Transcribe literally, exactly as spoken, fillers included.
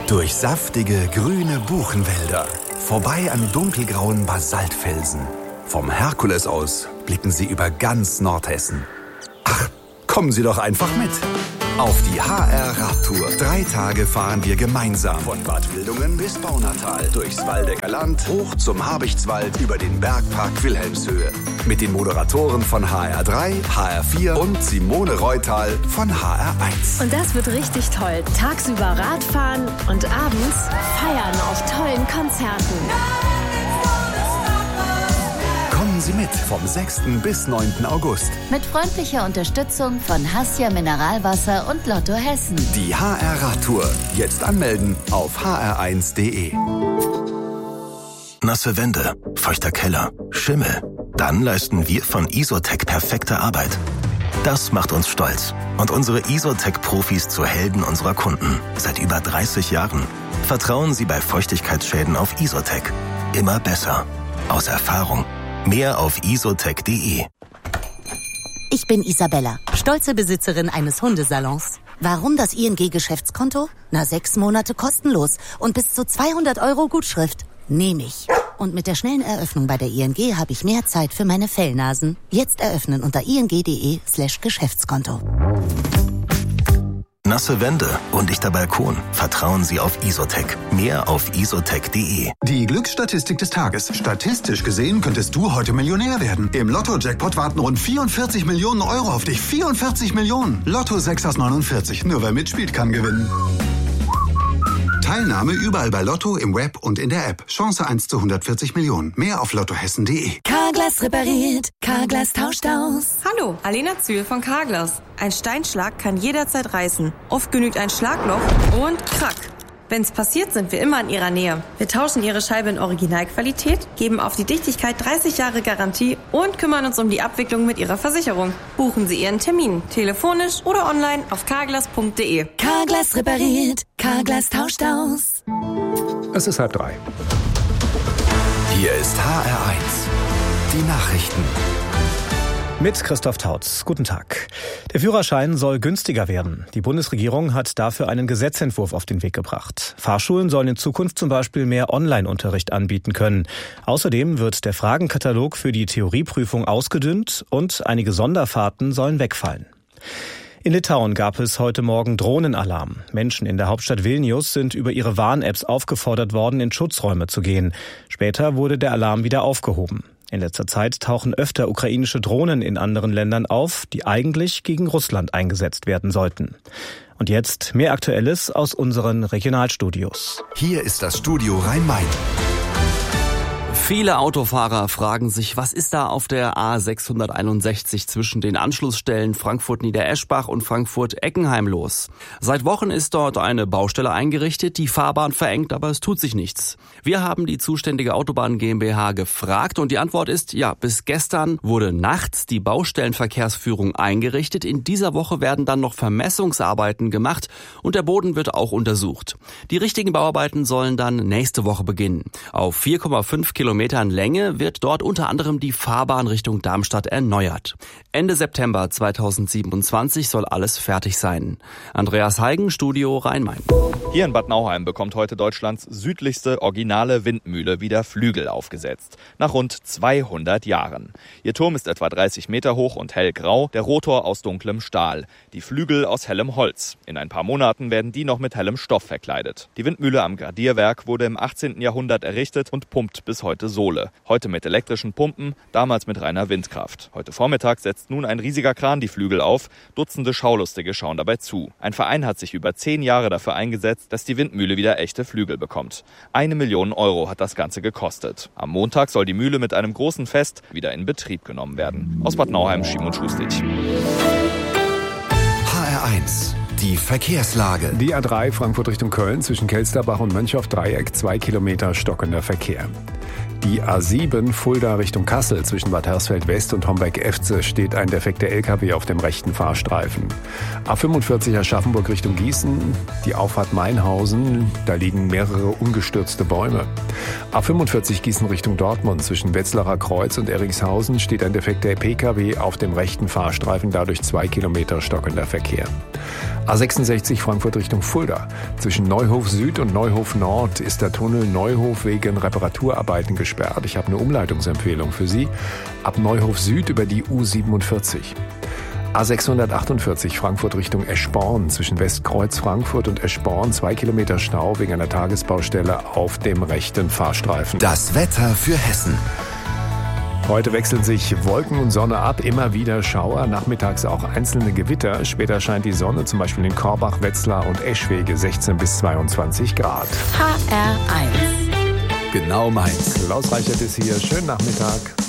Durch saftige, grüne Buchenwälder. Vorbei an dunkelgrauen Basaltfelsen. Vom Herkules aus blicken Sie über ganz Nordhessen. Ach, kommen Sie doch einfach mit. Auf die H R-Radtour. Drei Tage fahren wir gemeinsam. Von Bad Wildungen bis Baunatal. Durchs Waldecker Land, hoch zum Habichtswald, über den Bergpark Wilhelmshöhe. Mit den Moderatoren von H R drei, H R vier und Simone Reutal von H R eins. Und das wird richtig toll. Tagsüber Radfahren und abends feiern auf tollen Konzerten. Kommen Sie mit vom sechsten bis neunten August. Mit freundlicher Unterstützung von Hassia Mineralwasser und Lotto Hessen. Die H R-Radtour. Jetzt anmelden auf h r eins punkt d e. Nasse Wände, feuchter Keller, Schimmel. Dann leisten wir von Isotec perfekte Arbeit. Das macht uns stolz und unsere Isotec-Profis zu Helden unserer Kunden. Seit über dreißig Jahren. Vertrauen Sie bei Feuchtigkeitsschäden auf Isotec. Immer besser. Aus Erfahrung. Mehr auf isotec punkt d e. Ich bin Isabella, stolze Besitzerin eines Hundesalons. Warum das I N G-Geschäftskonto? Na, sechs Monate kostenlos und bis zu zweihundert Euro Gutschrift. Nehme ich. Und mit der schnellen Eröffnung bei der I N G habe ich mehr Zeit für meine Fellnasen. Jetzt eröffnen unter ing punkt de slash Geschäftskonto. Nasse Wände, undichter Balkon. Vertrauen Sie auf Isotec. Mehr auf isotec punkt d e. Die Glücksstatistik des Tages. Statistisch gesehen könntest du heute Millionär werden. Im Lotto-Jackpot warten rund vierundvierzig Millionen Euro auf dich. vierundvierzig Millionen. Lotto sechs aus neunundvierzig. Nur wer mitspielt, kann gewinnen. Teilnahme überall bei Lotto, im Web und in der App. Chance eins zu hundertvierzig Millionen. Mehr auf lottohessen punkt de. Carglass repariert. Carglass tauscht aus. Hallo, Alena Zühl von Carglass. Ein Steinschlag kann jederzeit reißen. Oft genügt ein Schlagloch und krack. Wenn's passiert, sind wir immer in Ihrer Nähe. Wir tauschen Ihre Scheibe in Originalqualität, geben auf die Dichtigkeit dreißig Jahre Garantie und kümmern uns um die Abwicklung mit Ihrer Versicherung. Buchen Sie Ihren Termin, telefonisch oder online auf carglass punkt de. Carglass repariert. Carglass tauscht aus. Es ist halb drei. Hier ist H R eins. Die Nachrichten. Mit Christoph Tautz. Guten Tag. Der Führerschein soll günstiger werden. Die Bundesregierung hat dafür einen Gesetzentwurf auf den Weg gebracht. Fahrschulen sollen in Zukunft zum Beispiel mehr Online-Unterricht anbieten können. Außerdem wird der Fragenkatalog für die Theorieprüfung ausgedünnt und einige Sonderfahrten sollen wegfallen. In Litauen gab es heute Morgen Drohnenalarm. Menschen in der Hauptstadt Vilnius sind über ihre Warn-Apps aufgefordert worden, in Schutzräume zu gehen. Später wurde der Alarm wieder aufgehoben. In letzter Zeit tauchen öfter ukrainische Drohnen in anderen Ländern auf, die eigentlich gegen Russland eingesetzt werden sollten. Und jetzt mehr Aktuelles aus unseren Regionalstudios. Hier ist das Studio Rhein-Main. Viele Autofahrer fragen sich, was ist da auf der A sechshunderteinundsechzig zwischen den Anschlussstellen Frankfurt-Niedereschbach und Frankfurt-Eckenheim los? Seit Wochen ist dort eine Baustelle eingerichtet, die Fahrbahn verengt, aber es tut sich nichts. Wir haben die zuständige Autobahn GmbH gefragt und die Antwort ist, ja, bis gestern wurde nachts die Baustellenverkehrsführung eingerichtet. In dieser Woche werden dann noch Vermessungsarbeiten gemacht und der Boden wird auch untersucht. Die richtigen Bauarbeiten sollen dann nächste Woche beginnen. Auf vier Komma fünf Kilometern Länge wird dort unter anderem die Fahrbahn Richtung Darmstadt erneuert. Ende September zweitausendsiebenundzwanzig soll alles fertig sein. Andreas Heigen, Studio Rhein-Main. Hier in Bad Nauheim bekommt heute Deutschlands südlichste originale Windmühle wieder Flügel aufgesetzt. Nach rund zweihundert Jahren. Ihr Turm ist etwa dreißig Meter hoch und hellgrau, der Rotor aus dunklem Stahl. Die Flügel aus hellem Holz. In ein paar Monaten werden die noch mit hellem Stoff verkleidet. Die Windmühle am Gradierwerk wurde im achtzehnten Jahrhundert errichtet und pumpt bis heute Sohle. Heute mit elektrischen Pumpen, damals mit reiner Windkraft. Heute Vormittag setzt nun ein riesiger Kran die Flügel auf. Dutzende Schaulustige schauen dabei zu. Ein Verein hat sich über zehn Jahre dafür eingesetzt, dass die Windmühle wieder echte Flügel bekommt. Eine Million Euro hat das Ganze gekostet. Am Montag soll die Mühle mit einem großen Fest wieder in Betrieb genommen werden. Aus Bad Nauheim, Schimon Schustig. H R eins. Die Verkehrslage. Die A drei Frankfurt Richtung Köln zwischen Kelsterbach und Mönchhoff-Dreieck, zwei Kilometer stockender Verkehr. Die A sieben Fulda Richtung Kassel zwischen Bad Hersfeld West und Homberg-Efze steht ein defekter L K W auf dem rechten Fahrstreifen. A fünfundvierzig Aschaffenburg Richtung Gießen, die Auffahrt Mainhausen, da liegen mehrere umgestürzte Bäume. A fünfundvierzig Gießen Richtung Dortmund zwischen Wetzlarer Kreuz und Erikshausen steht ein defekter P K W auf dem rechten Fahrstreifen, dadurch zwei Kilometer stockender Verkehr. A sechsundsechzig Frankfurt Richtung Fulda. Zwischen Neuhof Süd und Neuhof Nord ist der Tunnel Neuhof wegen Reparaturarbeiten gesperrt. Ich habe eine Umleitungsempfehlung für Sie. Ab Neuhof Süd über die U siebenundvierzig. A sechshundertachtundvierzig Frankfurt Richtung Eschborn. Zwischen Westkreuz Frankfurt und Eschborn zwei Kilometer Stau wegen einer Tagesbaustelle auf dem rechten Fahrstreifen. Das Wetter für Hessen. Heute wechseln sich Wolken und Sonne ab, immer wieder Schauer, nachmittags auch einzelne Gewitter. Später scheint die Sonne, zum Beispiel in Korbach, Wetzlar und Eschwege, sechzehn bis zweiundzwanzig Grad. H R eins. Genau meins. Klaus Reichert ist hier. Schönen Nachmittag.